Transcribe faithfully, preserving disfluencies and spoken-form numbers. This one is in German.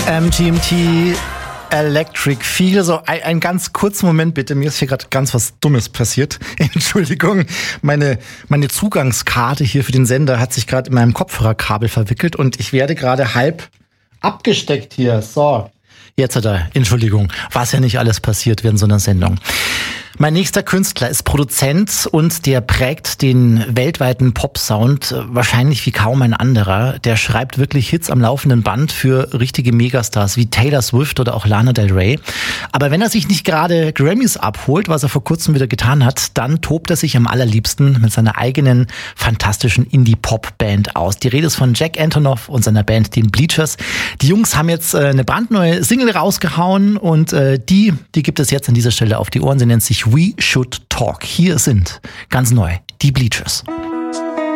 M G M T Electric Feel. So ein, ein ganz kurzen Moment bitte. Mir ist hier gerade ganz was Dummes passiert. Entschuldigung. Meine, meine Zugangskarte hier für den Sender hat sich gerade in meinem Kopfhörerkabel verwickelt und ich werde gerade halb abgesteckt hier. So. Jetzt hat er, Entschuldigung, was ja nicht alles passiert während so einer Sendung. Mein nächster Künstler ist Produzent und der prägt den weltweiten Pop-Sound wahrscheinlich wie kaum ein anderer. Der schreibt wirklich Hits am laufenden Band für richtige Megastars wie Taylor Swift oder auch Lana Del Rey. Aber wenn er sich nicht gerade Grammys abholt, was er vor kurzem wieder getan hat, dann tobt er sich am allerliebsten mit seiner eigenen fantastischen Indie-Pop-Band aus. Die Rede ist von Jack Antonoff und seiner Band, den Bleachers. Die Jungs haben jetzt eine brandneue Single rausgehauen und die, die gibt es jetzt an dieser Stelle auf die Ohren. Sie nennt sich We Should Talk. Hier sind ganz neu die Bleachers.